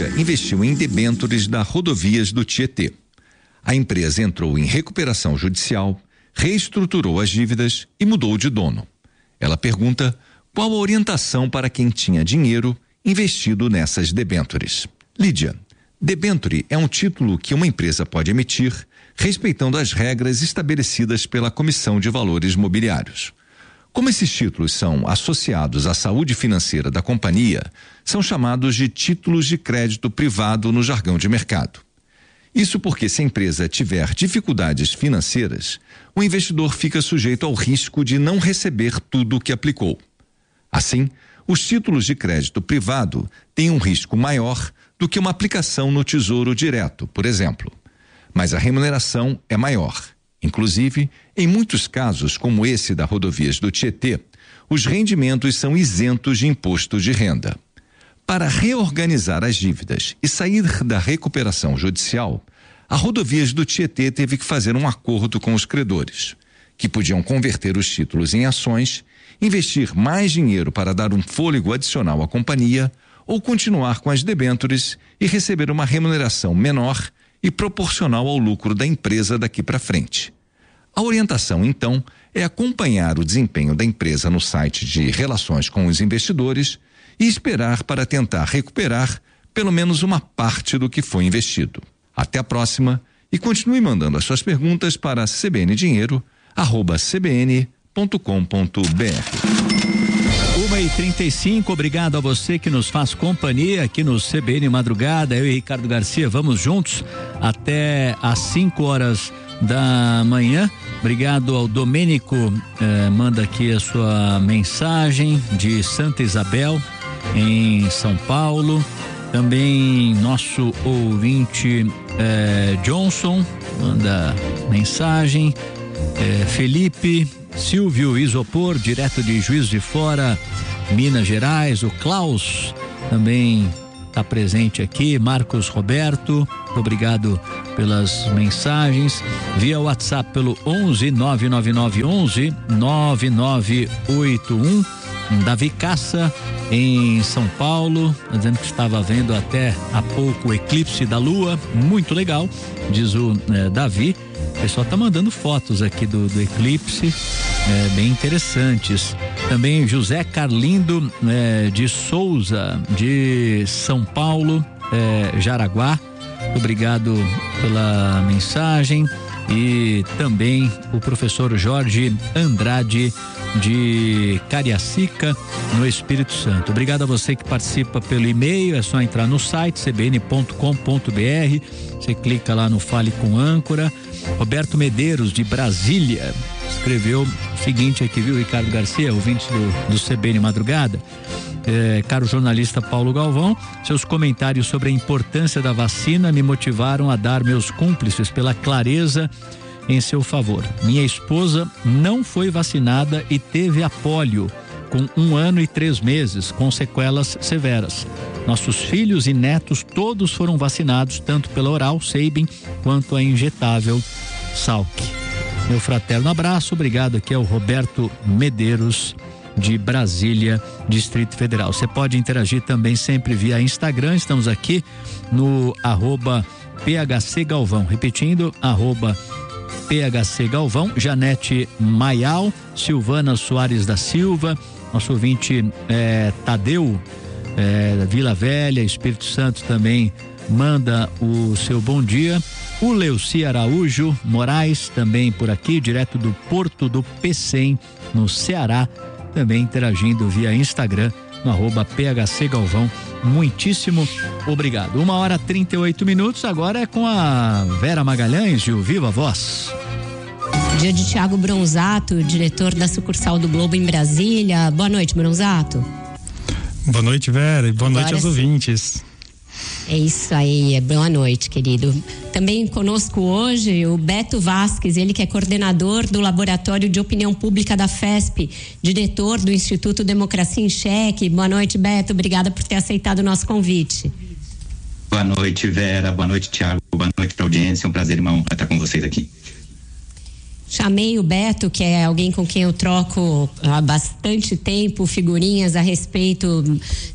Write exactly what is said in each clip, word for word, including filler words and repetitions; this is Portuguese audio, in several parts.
Lídia investiu em debêntures da Rodovias do Tietê. A empresa entrou em recuperação judicial, reestruturou as dívidas e mudou de dono. Ela pergunta qual a orientação para quem tinha dinheiro investido nessas debêntures. Lídia, debênture é um título que uma empresa pode emitir respeitando as regras estabelecidas pela Comissão de Valores Mobiliários. Como esses títulos são associados à saúde financeira da companhia, são chamados de títulos de crédito privado no jargão de mercado. Isso porque, se a empresa tiver dificuldades financeiras, o investidor fica sujeito ao risco de não receber tudo o que aplicou. Assim, os títulos de crédito privado têm um risco maior do que uma aplicação no Tesouro Direto, por exemplo. Mas a remuneração é maior. Inclusive, em muitos casos, como esse da Rodovias do Tietê, os rendimentos são isentos de imposto de renda. Para reorganizar as dívidas e sair da recuperação judicial, a Rodovias do Tietê teve que fazer um acordo com os credores, que podiam converter os títulos em ações, investir mais dinheiro para dar um fôlego adicional à companhia ou continuar com as debêntures e receber uma remuneração menor e proporcional ao lucro da empresa daqui para frente. A orientação, então, é acompanhar o desempenho da empresa no site de relações com os investidores e esperar para tentar recuperar pelo menos uma parte do que foi investido. Até a próxima e continue mandando as suas perguntas para c b n dinheiro arroba c b n ponto com ponto b r. uma e trinta e cinco, obrigado a você que nos faz companhia aqui no C B N Madrugada. Eu e Ricardo Garcia vamos juntos até às cinco horas da manhã. Obrigado ao Domênico, eh, manda aqui a sua mensagem de Santa Isabel, em São Paulo. Também nosso ouvinte eh, Johnson manda mensagem. Eh, Felipe, Silvio Isopor, direto de Juiz de Fora, Minas Gerais. O Klaus também está presente aqui. Marcos Roberto, obrigado pelas mensagens. Via WhatsApp pelo onze nove nove nove onze nove nove oito um. Davi Caça, em São Paulo, dizendo que estava vendo até há pouco o eclipse da lua, muito legal, diz o eh, Davi. O pessoal tá mandando fotos aqui do, do eclipse, eh, bem interessantes. Também José Carlindo eh, de Souza, de São Paulo, eh, Jaraguá, obrigado pela mensagem. E também o professor Jorge Andrade, de Cariacica, no Espírito Santo. Obrigado a você que participa pelo e-mail, é só entrar no site c b n ponto com ponto b r, você clica lá no Fale com Âncora. Roberto Medeiros, de Brasília, escreveu o seguinte aqui, viu, Ricardo Garcia, ouvinte do, do C B N Madrugada. É, caro jornalista Paulo Galvão, seus comentários sobre a importância da vacina me motivaram a dar meus cúmplices pela clareza em seu favor. Minha esposa não foi vacinada e teve a pólio com um ano e três meses, com sequelas severas. Nossos filhos e netos todos foram vacinados, tanto pela oral, Sabin, quanto a injetável Salk. Meu fraterno abraço, obrigado aqui ao Roberto Medeiros, de Brasília, Distrito Federal. Você pode interagir também sempre via Instagram, estamos aqui no arroba P H C Galvão, repetindo, arroba P H C Galvão. Janete Maial, Silvana Soares da Silva, nosso ouvinte é, Tadeu, é, Vila Velha, Espírito Santo, também manda o seu bom dia. O Leuci Araújo Moraes, também por aqui, direto do Porto do Pecém, no Ceará, também interagindo via Instagram, no arroba P H C Galvão. Muitíssimo obrigado. Uma hora e trinta e oito minutos, agora é com a Vera Magalhães, de O Viva Voz. Dia de Thiago Bronzato, diretor da sucursal do Globo em Brasília. Boa noite, Bronzato. Boa noite, Vera, e boa Agora noite aos sim. ouvintes. É isso aí, boa noite, querido. Também conosco hoje o Beto Vasques, ele que é coordenador do Laboratório de Opinião Pública da FESP, diretor do Instituto Democracia em Cheque. Boa noite, Beto, obrigada por ter aceitado o nosso convite. Boa noite, Vera, boa noite, Thiago, boa noite para a audiência, é um prazer e uma honra estar com vocês aqui. Chamei o Beto, que é alguém com quem eu troco há bastante tempo figurinhas a respeito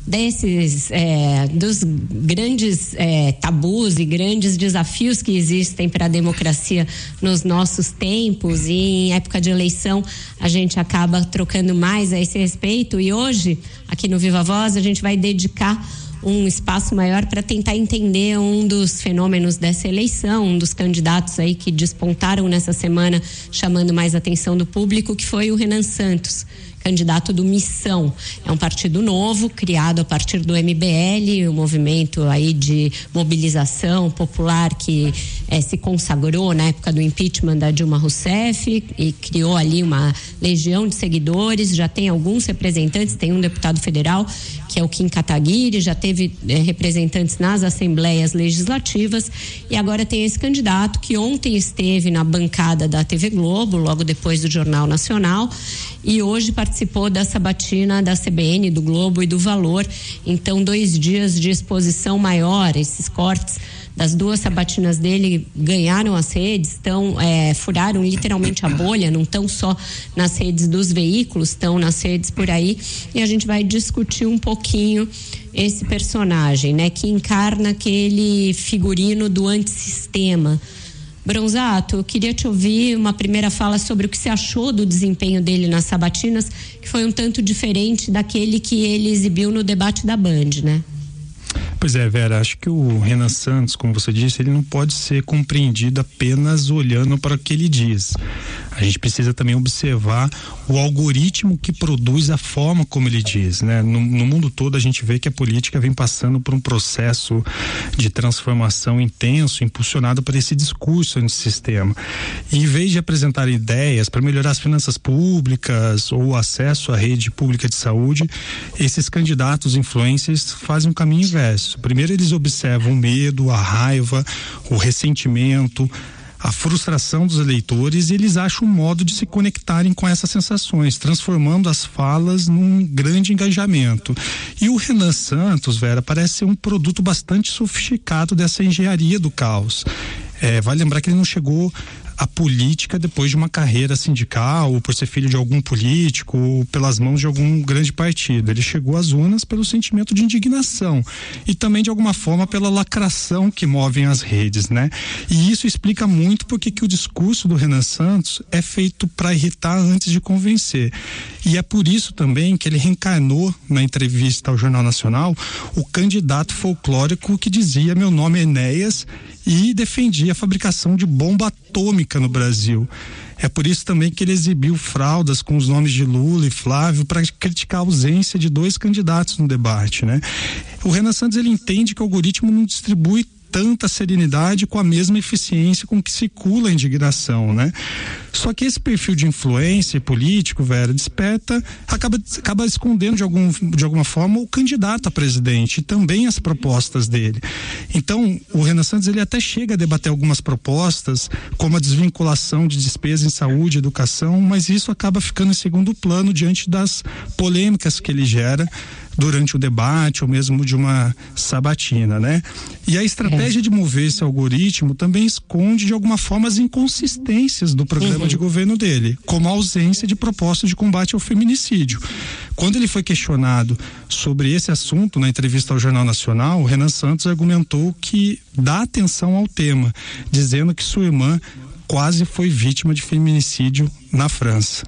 desses, é, dos grandes é, tabus e grandes desafios que existem para a democracia nos nossos tempos, e em época de eleição a gente acaba trocando mais a esse respeito, e hoje, aqui no Viva Voz, a gente vai dedicar um espaço maior para tentar entender um dos fenômenos dessa eleição, um dos candidatos aí que despontaram nessa semana, chamando mais atenção do público, que foi o Renan Santos, candidato do Missão. É um partido novo, criado a partir do M B L, o um movimento aí de mobilização popular que eh, se consagrou na época do impeachment da Dilma Rousseff e criou ali uma legião de seguidores. Já tem alguns representantes, tem um deputado federal que é o Kim Kataguiri, já teve eh, representantes nas assembleias legislativas, e agora tem esse candidato que ontem esteve na bancada da T V Globo, logo depois do Jornal Nacional, e hoje participou da sabatina da C B N, do Globo e do Valor. Então, dois dias de exposição maior. Esses cortes das duas sabatinas dele ganharam as redes, estão, é, furaram literalmente a bolha, não estão só nas redes dos veículos, estão nas redes por aí, e a gente vai discutir um pouquinho esse personagem, né, que encarna aquele figurino do antissistema. Bronzato, eu queria te ouvir uma primeira fala sobre o que você achou do desempenho dele nas sabatinas, que foi um tanto diferente daquele que ele exibiu no debate da Band, né? Pois é, Vera, acho que o Renan Santos, como você disse, ele não pode ser compreendido apenas olhando para o que ele diz. A gente precisa também observar o algoritmo que produz a forma como ele diz, né? No, no mundo todo a gente vê que a política vem passando por um processo de transformação intenso, impulsionado por esse discurso antissistema. E em vez de apresentar ideias para melhorar as finanças públicas ou o acesso à rede pública de saúde, esses candidatos influencers fazem um caminho inverso. Primeiro eles observam o medo, a raiva, o ressentimento, a frustração dos eleitores, e eles acham um modo de se conectarem com essas sensações, transformando as falas num grande engajamento. E o Renan Santos, Vera, parece ser um produto bastante sofisticado dessa engenharia do caos. É, vale lembrar que ele não chegou à política depois de uma carreira sindical, ou por ser filho de algum político, ou pelas mãos de algum grande partido. Ele chegou às urnas pelo sentimento de indignação e também de alguma forma pela lacração que movem as redes, né? E isso explica muito porque que o discurso do Renan Santos é feito para irritar antes de convencer. E é por isso também que ele reencarnou na entrevista ao Jornal Nacional o candidato folclórico que dizia: meu nome é Enéas, e defendia a fabricação de bomba atômica no Brasil. É por isso também que ele exibiu fraldas com os nomes de Lula e Flávio para criticar a ausência de dois candidatos no debate, né? O Renan Santos, ele entende que o algoritmo não distribui tanta serenidade com a mesma eficiência com que circula a indignação, né? Só que esse perfil de influência político, Vera, desperta, acaba, acaba escondendo de, algum, de alguma forma o candidato a presidente e também as propostas dele. Então, o Renan Santos, ele até chega a debater algumas propostas, como a desvinculação de despesas em saúde e educação, mas isso acaba ficando em segundo plano diante das polêmicas que ele gera durante o debate ou mesmo de uma sabatina, né? E a estratégia é. de mover esse algoritmo também esconde de alguma forma as inconsistências do programa uhum. de governo dele, como a ausência de proposta de combate ao feminicídio. Quando ele foi questionado sobre esse assunto na entrevista ao Jornal Nacional, o Renan Santos argumentou que dá atenção ao tema, dizendo que sua irmã quase foi vítima de feminicídio na França.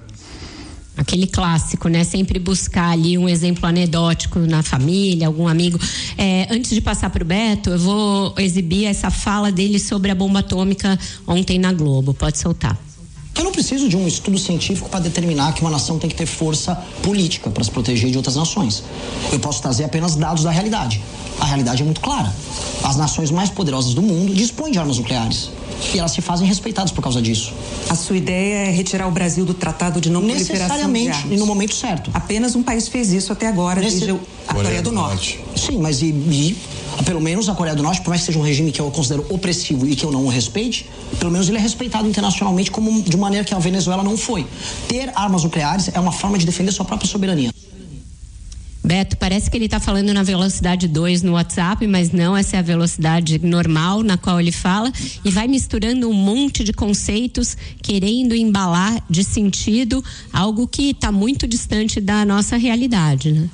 Aquele clássico, né? Sempre buscar ali um exemplo anedótico na família, algum amigo. É, antes de passar para o Beto, eu vou exibir essa fala dele sobre a bomba atômica ontem na Globo. Pode soltar. Eu não preciso de um estudo científico para determinar que uma nação tem que ter força política para se proteger de outras nações. Eu posso trazer apenas dados da realidade. A realidade é muito clara. As nações mais poderosas do mundo dispõem de armas nucleares. E elas se fazem respeitadas por causa disso. A sua ideia é retirar o Brasil do Tratado de Não Proliferação de Armas? Necessariamente, e no momento certo. Apenas um país fez isso até agora, Nesse... desde a Coreia do Norte. Sim, mas e, e pelo menos a Coreia do Norte, por mais que seja um regime que eu considero opressivo e que eu não o respeite, pelo menos ele é respeitado internacionalmente como de maneira que a Venezuela não foi. Ter armas nucleares é uma forma de defender sua própria soberania. Beto, parece que ele está falando na velocidade dois no WhatsApp, mas não, essa é a velocidade normal na qual ele fala, e vai misturando um monte de conceitos, querendo embalar de sentido algo que está muito distante da nossa realidade, né?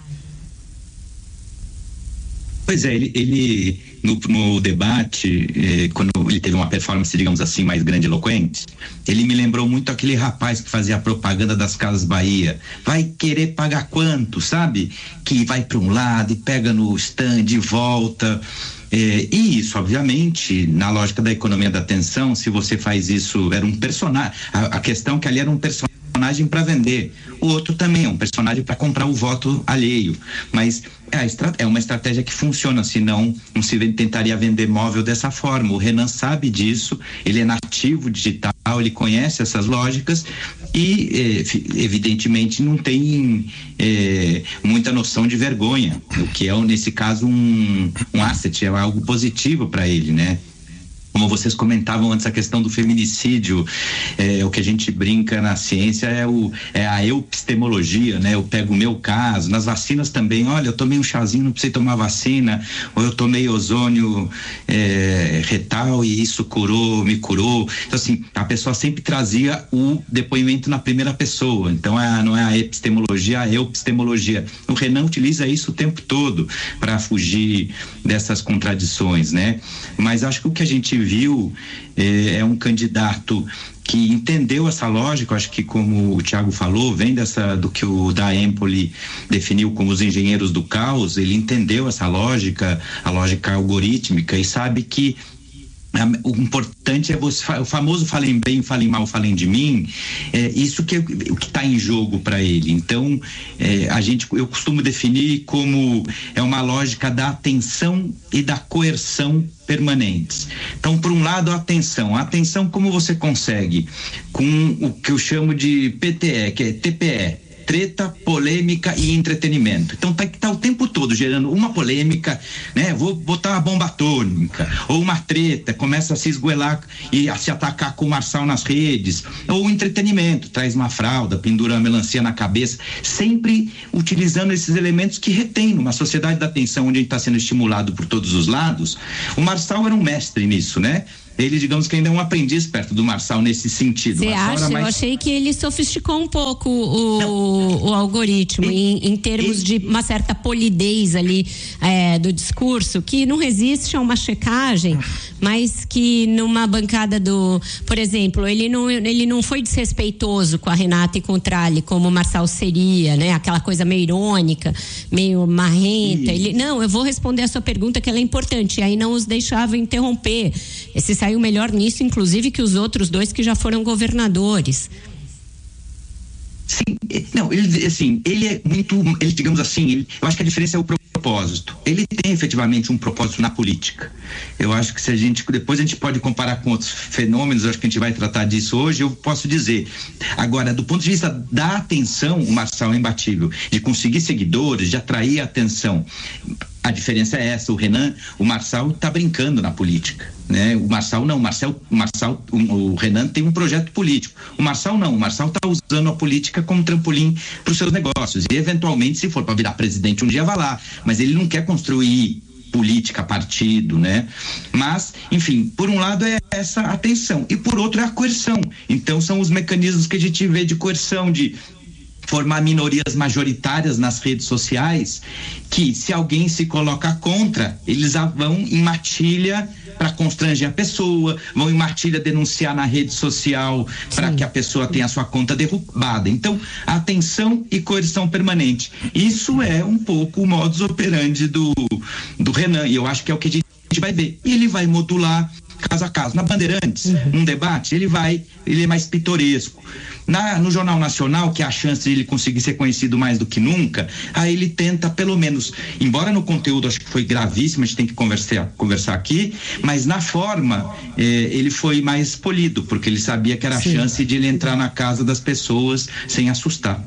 Pois é, ele, ele no, no debate, eh, quando ele teve uma performance, digamos assim, mais grandiloquente, ele me lembrou muito aquele rapaz que fazia a propaganda das Casas Bahia. Vai querer pagar quanto, sabe? Que vai para um lado e pega no stand e volta. É, e isso, obviamente, na lógica da economia da atenção, se você faz isso, era um personagem. A, a questão é que ali era um personagem para vender, o outro também é um personagem para comprar o voto alheio, mas é, a estra- é uma estratégia que funciona, senão não se tentaria vender móvel dessa forma. O Renan sabe disso, ele é nativo digital, ele conhece essas lógicas e eh, evidentemente não tem eh, muita noção de vergonha, o que é nesse caso um, um asset, é algo positivo para ele, né? Como vocês comentavam antes, a questão do feminicídio, é, o que a gente brinca na ciência é, o, é a epistemologia, né? Eu pego o meu caso, nas vacinas também, olha, eu tomei um chazinho, não precisei tomar vacina, ou eu tomei ozônio é, retal e isso curou, me curou. Então, assim, a pessoa sempre trazia o depoimento na primeira pessoa, então é, não é a epistemologia, a epistemologia. O Renan utiliza isso o tempo todo para fugir dessas contradições, né? Mas acho que o que a gente viu eh, é um candidato que entendeu essa lógica, acho que como o Thiago falou, vem dessa, do que o da Empoli definiu como os engenheiros do caos, ele entendeu essa lógica, a lógica algorítmica, e sabe que o importante é você, o famoso falem bem, falem mal, falem de mim, é isso que o que está em jogo para ele. Então, é, a gente, eu costumo definir como é uma lógica da atenção e da coerção permanentes. Então, por um lado, a atenção. A atenção, como você consegue? Com o que eu chamo de P T E, que é T P E. Treta, polêmica e entretenimento. Então tá que tá o tempo todo gerando uma polêmica, né? Vou botar uma bomba atômica, ou uma treta, começa a se esgoelar e a se atacar com o Marçal nas redes, ou o entretenimento, traz uma fralda, pendura uma melancia na cabeça, sempre utilizando esses elementos que retém numa sociedade da atenção onde a gente está sendo estimulado por todos os lados. O Marçal era um mestre nisso, né? Ele, digamos que ainda é um aprendiz perto do Marçal nesse sentido. Você acha? Mais... Eu achei que ele sofisticou um pouco o, o algoritmo em, em termos de uma certa polidez ali é, do discurso, que não resiste a uma checagem, mas que numa bancada do... Por exemplo, ele não, ele não foi desrespeitoso com a Renata e com o Tralli, como o Marçal seria, né? Aquela coisa meio irônica, meio marrenta. Ele, não, eu vou responder a sua pergunta, que ela é importante. E aí não os deixava interromper. Esse saiu melhor nisso, inclusive, que os outros dois que já foram governadores. Sim, não, ele, assim, ele é muito, ele, digamos assim, ele, eu acho que a diferença é o propósito. Ele tem efetivamente um propósito na política. Eu acho que se a gente, depois a gente pode comparar com outros fenômenos, acho que a gente vai tratar disso hoje, eu posso dizer. Agora, do ponto de vista da atenção, o Marçal é imbatível, de conseguir seguidores, de atrair a atenção. A diferença é essa, o Renan, o Marçal está brincando na política, né? O Marçal não, o Marçal, o, Marçal, o, o Renan tem um projeto político. O Marçal não, o Marçal está usando a política como trampolim para os seus negócios e eventualmente, se for para virar presidente um dia, vai lá, mas ele não quer construir política, partido, né? Mas, enfim, por um lado é essa atenção e por outro é a coerção. Então são os mecanismos que a gente vê de coerção, de formar minorias majoritárias nas redes sociais, que se alguém se coloca contra, eles vão em matilha para constranger a pessoa, vão em matilha denunciar na rede social para que a pessoa tenha a sua conta derrubada. Então, atenção e coerção permanente. Isso é um pouco o modus operandi do, do Renan, e eu acho que é o que a gente vai ver. E ele vai modular caso a caso. Na Bandeirantes, uhum. num debate, ele vai, ele é mais pitoresco. Na, no Jornal Nacional, que é a chance de ele conseguir ser conhecido mais do que nunca, aí ele tenta, pelo menos, embora no conteúdo acho que foi gravíssimo, a gente tem que conversar, conversar aqui, mas na forma eh, ele foi mais polido, porque ele sabia que era a Sim. chance de ele entrar na casa das pessoas sem assustar.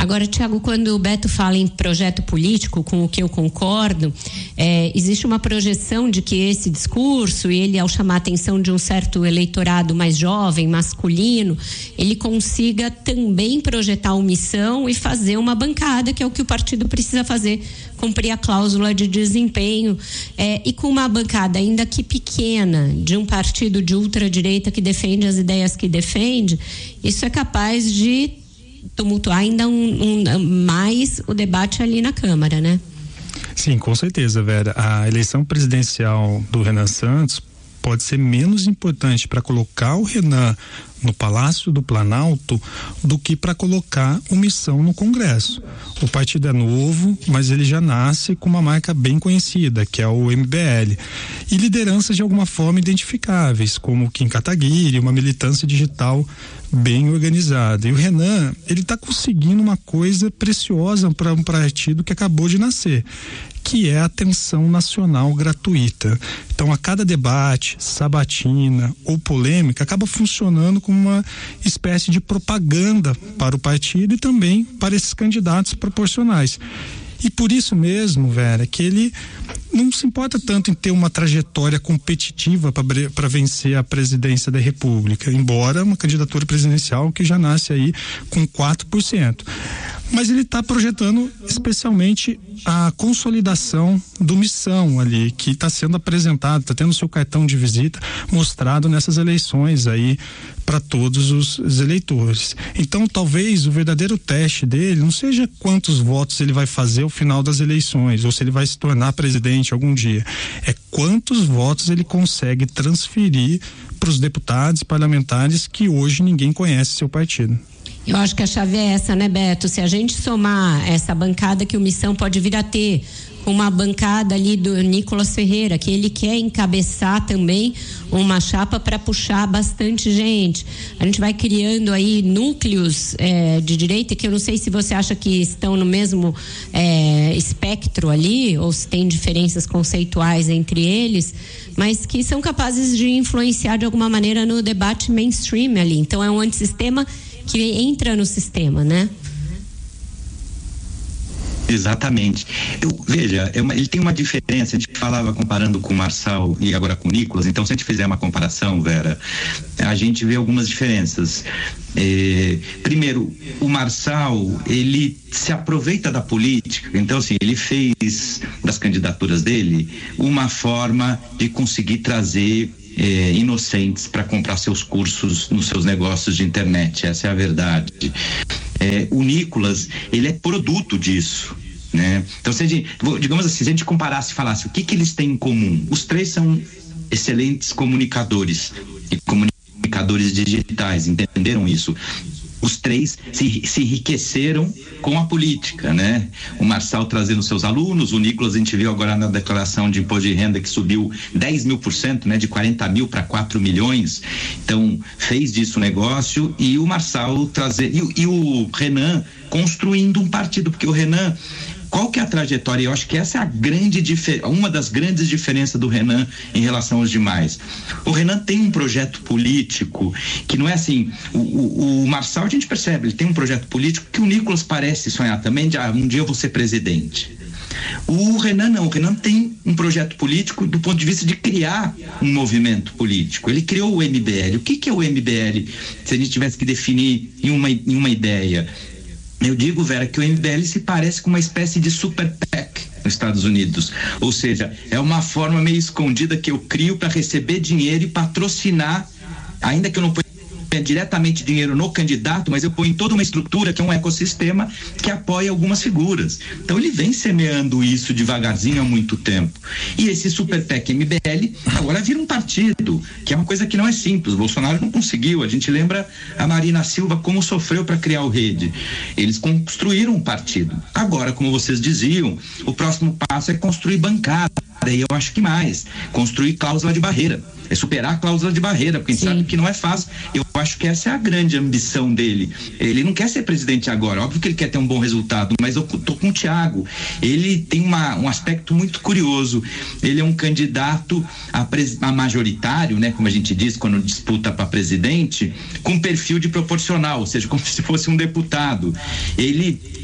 Agora, Tiago, quando o Beto fala em projeto político, com o que eu concordo, é, existe uma projeção de que esse discurso, ele ao chamar a atenção de um certo eleitorado mais jovem, masculino, ele consiga também projetar omissão e fazer uma bancada, que é o que o partido precisa fazer, cumprir a cláusula de desempenho, é, e com uma bancada ainda que pequena, de um partido de ultradireita que defende as ideias que defende, isso é capaz de tumultuar ainda um, um, mais o debate ali na Câmara, né? Sim, com certeza, Vera. A eleição presidencial do Renan Santos pode ser menos importante para colocar o Renan no Palácio do Planalto do que para colocar omissão no Congresso. O partido é novo, mas ele já nasce com uma marca bem conhecida, que é o M B L. E lideranças de alguma forma identificáveis, como o Kim Kataguiri, uma militância digital bem organizada. E o Renan, ele está conseguindo uma coisa preciosa para um partido que acabou de nascer, que é a atenção nacional gratuita. Então, a cada debate, sabatina ou polêmica, acaba funcionando como uma espécie de propaganda para o partido e também para esses candidatos proporcionais. E por isso mesmo, Vera, que ele não se importa tanto em ter uma trajetória competitiva para vencer a presidência da República, embora uma candidatura presidencial que já nasce aí com quatro por cento. Mas ele está projetando especialmente a consolidação do Missão ali, que está sendo apresentado, está tendo seu cartão de visita mostrado nessas eleições aí para todos os, os eleitores. Então, talvez o verdadeiro teste dele não seja quantos votos ele vai fazer ao final das eleições, ou se ele vai se tornar presidente algum dia. É quantos votos ele consegue transferir para os deputados e parlamentares que hoje ninguém conhece seu partido. Eu acho que a chave é essa, né, Beto? Se a gente somar essa bancada que o Missão pode vir a ter, com uma bancada ali do Nicolas Ferreira, que ele quer encabeçar também uma chapa para puxar bastante gente. A gente vai criando aí núcleos é, de direita, que eu não sei se você acha que estão no mesmo é, espectro ali, ou se tem diferenças conceituais entre eles, mas que são capazes de influenciar de alguma maneira no debate mainstream ali. Então é um antissistema que entra no sistema, né? Exatamente. Eu, veja, é uma, ele tem uma diferença. A gente falava comparando com o Marçal e agora com o Nicolas. Então, se a gente fizer uma comparação, Vera, a gente vê algumas diferenças. É, primeiro, o Marçal, ele se aproveita da política. Então, assim, ele fez das candidaturas dele uma forma de conseguir trazer É, inocentes para comprar seus cursos nos seus negócios de internet. Essa é a verdade. É, o Nicolas, ele é produto disso, né? Então, se a gente, digamos assim, se a gente comparasse e falasse o que que eles têm em comum, os três são excelentes comunicadores e comunicadores digitais, entenderam isso? Os três se, se enriqueceram com a política, né? O Marçal trazendo seus alunos, o Nicolas a gente viu agora na declaração de imposto de renda que subiu dez mil por cento, né? De quarenta mil para quatro milhões, então fez disso um negócio, e o Marçal trazer, e, e o Renan construindo um partido, porque o Renan, qual que é a trajetória? Eu acho que essa é a grande diferença, uma das grandes diferenças do Renan em relação aos demais. O Renan tem um projeto político que não é assim, o, o, o Marçal a gente percebe, ele tem um projeto político que o Nicolas parece sonhar também, de ah, um dia eu vou ser presidente. O Renan não, o Renan tem um projeto político do ponto de vista de criar um movimento político. Ele criou o M B L. O que que é o M B L? Se a gente tivesse que definir em uma, em uma ideia, eu digo, Vera, que o M B L se parece com uma espécie de super PAC nos Estados Unidos. Ou seja, é uma forma meio escondida que eu crio para receber dinheiro e patrocinar, ainda que eu não ponha diretamente dinheiro no candidato, mas eu ponho em toda uma estrutura que é um ecossistema que apoia algumas figuras. Então ele vem semeando isso devagarzinho há muito tempo. E esse super PAC M B L agora vira um partido, que é uma coisa que não é simples. O Bolsonaro não conseguiu. A gente lembra a Marina Silva como sofreu para criar o Rede. Eles construíram um partido. Agora, como vocês diziam, o próximo passo é construir bancada. E eu acho que mais, construir cláusula de barreira, é superar a cláusula de barreira, porque a gente Sim. sabe que não é fácil. Eu acho que essa é a grande ambição dele. Ele não quer ser presidente agora, óbvio que ele quer ter um bom resultado, mas eu tô com o Thiago. Ele tem uma, um aspecto muito curioso. Ele é um candidato a, pres, a majoritário, né, como a gente diz quando disputa para presidente, com perfil de proporcional, ou seja, como se fosse um deputado. Ele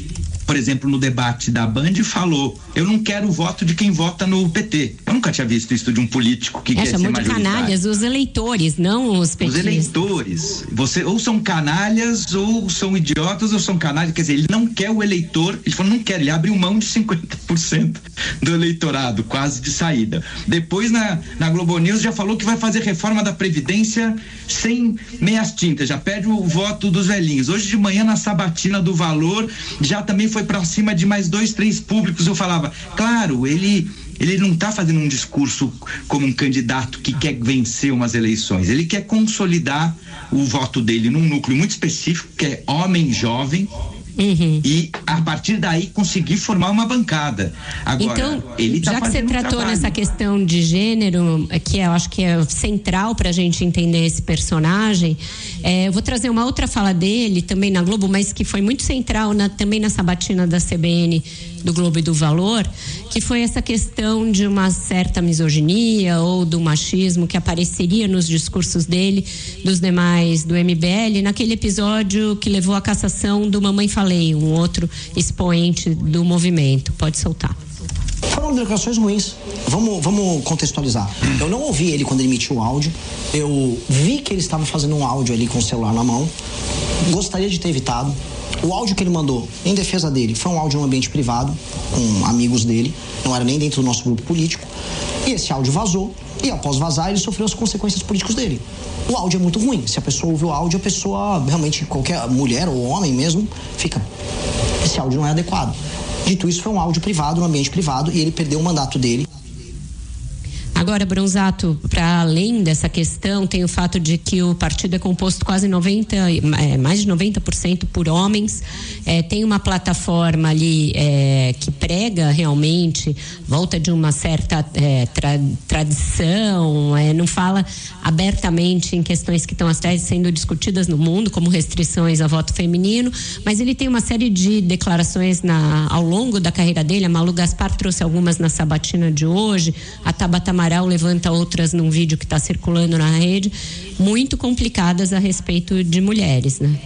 por exemplo, no debate da Band, falou: eu não quero o voto de quem vota no P T. Eu nunca tinha visto isso de um político que é, quer ser chamou de majoritário. canalhas os eleitores, não os petistas. Os eleitores. Você, ou são canalhas, ou são idiotas, ou são canalhas. Quer dizer, ele não quer o eleitor, ele falou, não quer, ele abriu mão de cinquenta por cento do eleitorado, quase de saída. Depois, na, na Globo News, já falou que vai fazer reforma da Previdência sem meias tintas, já pede o voto dos velhinhos. Hoje de manhã, na sabatina do Valor, já também foi para cima de mais dois, três públicos. Eu falava, claro, ele ele não está fazendo um discurso como um candidato que quer vencer umas eleições, ele quer consolidar o voto dele num núcleo muito específico, que é homem jovem. Uhum. E a partir daí conseguir formar uma bancada. Agora, então, ele tá já que você tratou um nessa questão de gênero, que eu acho que é central para a gente entender esse personagem, é, eu vou trazer uma outra fala dele também na Globo, mas que foi muito central na, também na sabatina da C B N, do Globo e do Valor, que foi essa questão de uma certa misoginia ou do machismo que apareceria nos discursos dele, dos demais do M B L, naquele episódio que levou à cassação do Mamãe Falei, um outro expoente do movimento. Pode soltar. Foram declarações ruins. Vamos, vamos contextualizar. Eu não ouvi ele quando ele emitiu o áudio. Eu vi que ele estava fazendo um áudio ali com o celular na mão. Gostaria de ter evitado. O áudio que ele mandou em defesa dele foi um áudio em um ambiente privado, com amigos dele, não era nem dentro do nosso grupo político. E esse áudio vazou, e após vazar, ele sofreu as consequências políticas dele. O áudio é muito ruim. Se a pessoa ouve o áudio, a pessoa, realmente, qualquer mulher ou homem mesmo, fica... Esse áudio não é adequado. Dito isso, foi um áudio privado, no ambiente privado, e ele perdeu o mandato dele. Agora, Bronzato, para além dessa questão, tem o fato de que o partido é composto quase noventa, é, mais de noventa por cento por homens, é, tem uma plataforma ali é, que prega realmente volta de uma certa é, tra, tradição, é, não fala abertamente em questões que estão até sendo discutidas no mundo, como restrições a voto feminino, mas ele tem uma série de declarações na, ao longo da carreira dele. A Malu Gaspar trouxe algumas na sabatina de hoje, a Tabata Amaral levanta outras num vídeo que está circulando na rede, muito complicadas a respeito de mulheres, né?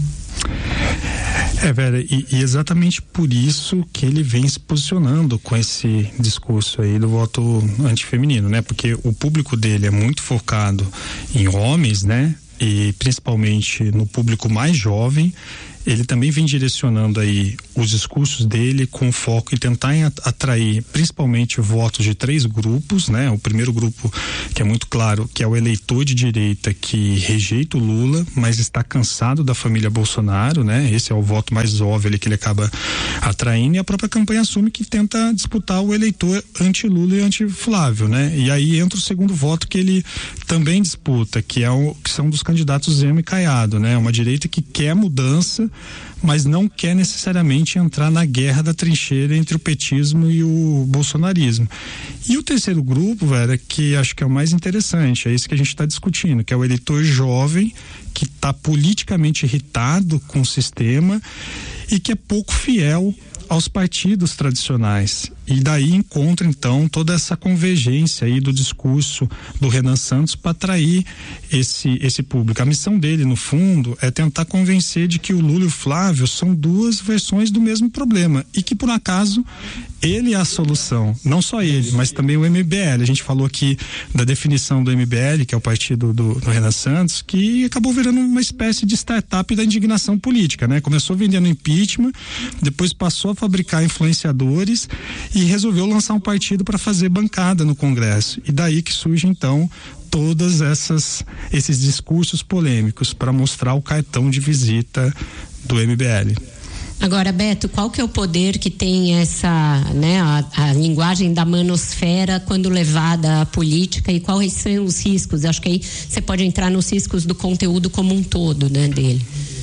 É, Vera, e, e exatamente por isso que ele vem se posicionando com esse discurso aí do voto antifeminino, né? Porque o público dele é muito focado em homens, né? E principalmente no público mais jovem. Ele também vem direcionando aí os discursos dele com foco em tentar atrair principalmente votos de três grupos, né? O primeiro grupo, que é muito claro, que é o eleitor de direita que rejeita o Lula, mas está cansado da família Bolsonaro, né? Esse é o voto mais óbvio ali que ele acaba atraindo, e a própria campanha assume que tenta disputar o eleitor anti-Lula e anti-Flávio, né? E aí entra o segundo voto que ele também disputa, que é o que são dos candidatos Zema e Caiado, né? Uma direita que quer mudança, mas não quer necessariamente entrar na guerra da trincheira entre o petismo e o bolsonarismo. E o terceiro grupo, Vera, que acho que é o mais interessante, é isso que a gente está discutindo, que é o eleitor jovem que está politicamente irritado com o sistema e que é pouco fiel aos partidos tradicionais. E daí encontra então toda essa convergência aí do discurso do Renan Santos para atrair esse, esse público. A missão dele, no fundo, é tentar convencer de que o Lula e o Flávio são duas versões do mesmo problema e que, por acaso, ele é a solução. Não só ele, mas também o M B L. A gente falou aqui da definição do M B L, que é o partido do, do Renan Santos, que acabou virando uma espécie de startup da indignação política, né? Começou vendendo impeachment, depois passou a fabricar influenciadores e resolveu lançar um partido para fazer bancada no Congresso. E daí que surge então todas essas esses discursos polêmicos para mostrar o cartão de visita do M B L. Agora, Beto, qual que é o poder que tem essa, né, a, a linguagem da manosfera quando levada à política, e quais são os riscos? Acho que aí você pode entrar nos riscos do conteúdo como um todo, né, dele.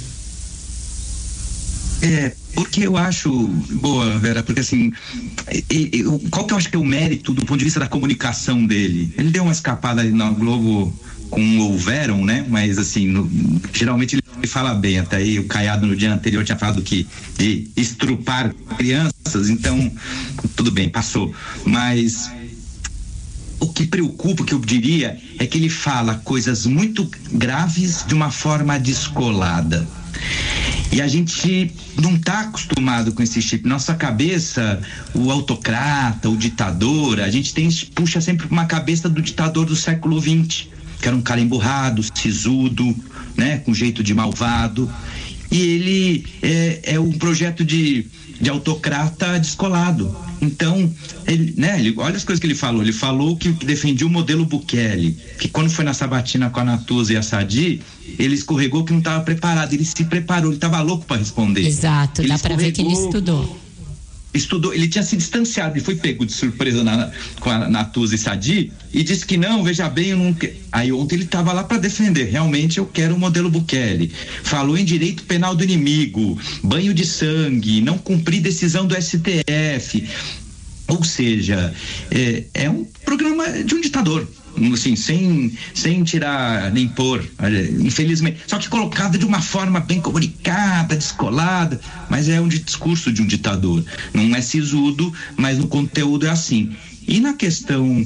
É, porque eu acho, boa, Vera, porque assim, eu, qual que eu acho que é o mérito do ponto de vista da comunicação dele? Ele deu uma escapada ali na Globo com Houveram, né? Mas assim, no, geralmente ele fala bem, até aí o Caiado no dia anterior tinha falado que de estrupar crianças, então tudo bem, passou. Mas o que preocupa, o que eu diria, é que ele fala coisas muito graves de uma forma descolada. E a gente não está acostumado com esse chip. Nossa cabeça, o autocrata, o ditador, a gente tem, puxa sempre uma cabeça do ditador do século vinte, que era um cara emburrado, sisudo, né, com jeito de malvado. E ele é, é um projeto de, de autocrata descolado. Então, ele, né, ele, olha as coisas que ele falou. Ele falou que defendia o modelo Bukele, que quando foi na sabatina com a Natuza e a Sadi, ele escorregou que não estava preparado. Ele se preparou, ele estava louco para responder. Exato, ele dá para ver que ele estudou. Estudou, ele tinha se distanciado e foi pego de surpresa na, com a Natuza e Sadi e disse que não, veja bem, eu não quero. Aí ontem ele estava lá para defender, realmente eu quero o modelo Bukele. Falou em direito penal do inimigo, banho de sangue, não cumprir decisão do S T F. Ou seja, é, é um programa de um ditador. Assim, sem, sem tirar nem pôr, infelizmente, só que colocado de uma forma bem comunicada, descolada, mas é um discurso de um ditador, não é sisudo, mas o conteúdo é assim. E na questão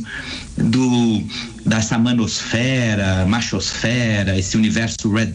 do dessa manosfera, machosfera, esse universo red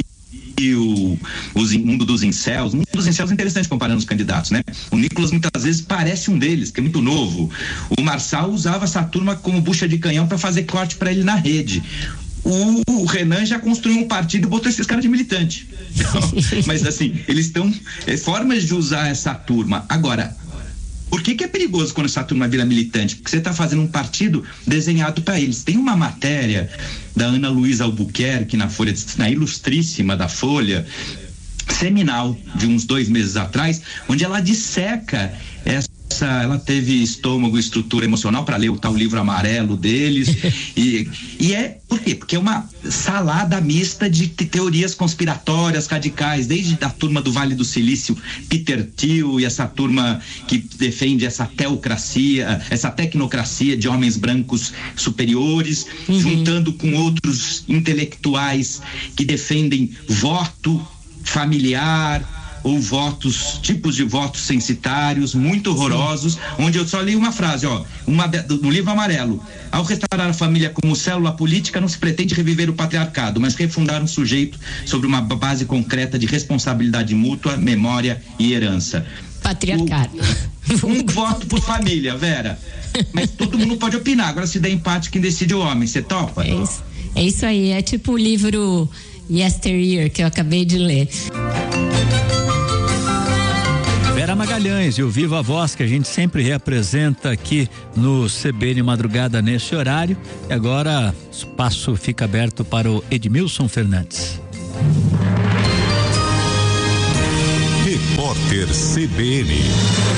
pill, o mundo dos incels, o mundo dos incels é interessante comparando os candidatos, né? O Nicolas muitas vezes parece um deles, que é muito novo. O Marçal usava essa turma como bucha de canhão para fazer corte para ele na rede. O, o Renan já construiu um partido e botou esses caras de militante. Então, mas assim, eles estão é, formas de usar essa turma. Agora, por que que é perigoso quando essa turma vira militante? Porque você está fazendo um partido desenhado para eles. Tem uma matéria da Ana Luísa Albuquerque na Folha, na Ilustríssima da Folha, seminal, de uns dois meses atrás, onde ela disseca essa. Ela teve estômago e estrutura emocional para ler o tal livro amarelo deles e, e é, por quê? Porque é uma salada mista de teorias conspiratórias radicais, desde a turma do Vale do Silício, Peter Thiel, e essa turma que defende essa teocracia, essa tecnocracia de homens brancos superiores, uhum. juntando com outros intelectuais que defendem voto familiar ou votos, tipos de votos censitários muito horrorosos. Sim. Onde eu só li uma frase, ó, uma no livro amarelo: ao restaurar a família como célula política, não se pretende reviver o patriarcado, mas refundar um sujeito sobre uma base concreta de responsabilidade mútua, memória e herança. Patriarcado. O, um voto por família, Vera. Mas todo mundo pode opinar. Agora, se der empate, quem decide é o homem. Você topa? É isso, é isso aí. É tipo o livro Yesteryear que eu acabei de ler. Vera Magalhães e o Viva a Voz, que a gente sempre reapresenta aqui no C B N Madrugada nesse horário. E agora o espaço fica aberto para o Edmilson Fernandes. Repórter C B N.